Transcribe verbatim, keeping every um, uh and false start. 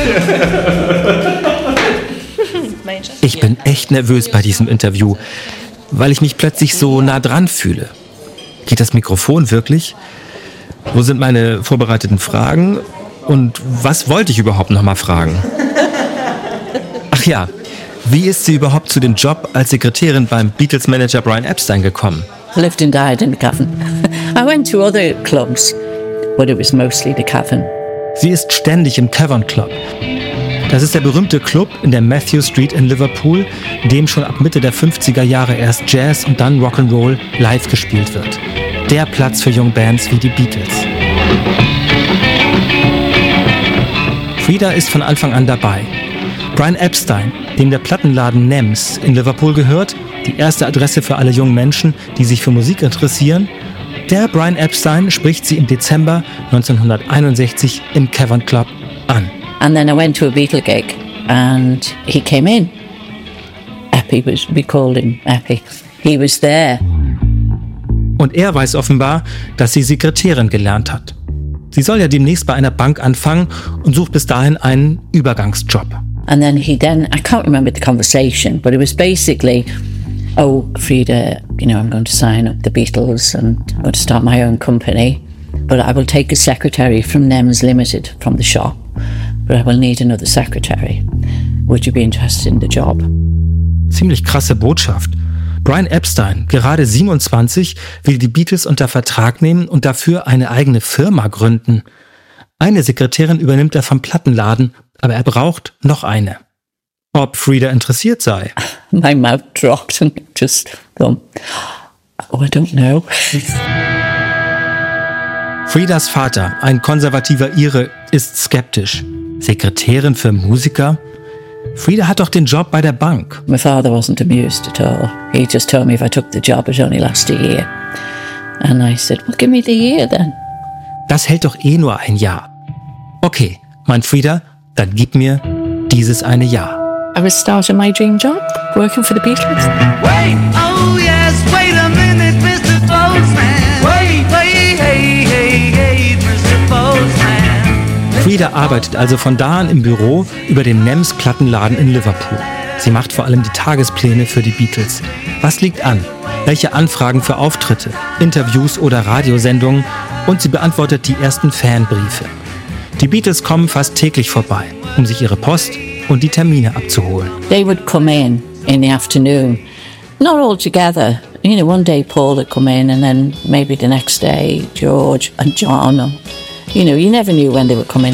Ich bin echt nervös bei diesem Interview, weil ich mich plötzlich so nah dran fühle. Geht das Mikrofon wirklich? Wo sind meine vorbereiteten Fragen? Und was wollte ich überhaupt noch mal fragen? Ach ja, wie ist sie überhaupt zu dem Job als Sekretärin beim Beatles-Manager Brian Epstein gekommen? I lived and died in the Cavern. I went to other clubs, but it was mostly the Cavern. Sie ist ständig im Cavern Club. Das ist der berühmte Club in der Matthew Street in Liverpool, in dem schon ab Mitte der fünfziger Jahre erst Jazz und dann Rock'n'Roll live gespielt wird. Der Platz für Jungbands wie die Beatles. Frida ist von Anfang an dabei. Brian Epstein, dem der Plattenladen Nems in Liverpool gehört, die erste Adresse für alle jungen Menschen, die sich für Musik interessieren, der Brian Epstein spricht sie im Dezember neunzehnhunderteinundsechzig im Cavern Club an. And then I went to a Beatle gig and he came in. Eppie was, we called him Eppie. He was there. Und er weiß offenbar, dass sie Sekretärin gelernt hat. Sie soll ja demnächst bei einer Bank anfangen und sucht bis dahin einen Übergangsjob. And then he then, I can't remember the conversation, but it was basically, oh, Frida, you know, I'm going to sign up the Beatles and I'm going to start my own company, but I will take a secretary from Nems Limited, from the shop, but I will need another secretary. Would you be interested in the job? Ziemlich krasse Botschaft. Brian Epstein, gerade siebenundzwanzig, will die Beatles unter Vertrag nehmen und dafür eine eigene Firma gründen. Eine Sekretärin übernimmt er vom Plattenladen, aber er braucht noch eine. Ob Frida interessiert sei. My mouth dropped and just thought, oh, I don't know. Fridas Vater, ein konservativer Ire, ist skeptisch. Sekretärin für Musiker? Frida hat doch den Job bei der Bank. My father wasn't amused at all. He just told me if I took the job, it only last a year. And I said, well, give me the year then. Das hält doch eh nur ein Jahr. Okay, meint Frida, dann gib mir dieses eine Jahr. I was starting my dream job, working for the Beatles. Wait, oh yes, wait a minute, Mister Postman. Wait, wait, hey, hey, hey, Mister Postman. Frida arbeitet also von da an im Büro über dem Nems Plattenladen in Liverpool. Sie macht vor allem die Tagespläne für die Beatles. Was liegt an? Welche Anfragen für Auftritte, Interviews oder Radiosendungen? Und sie beantwortet die ersten Fanbriefe. Die Beatles kommen fast täglich vorbei, um sich ihre Post und die Termine abzuholen. They would come in in the afternoon, not all together. You know, one day Paul would come in and then maybe the next day George and John. Or, you know, you never knew when they were coming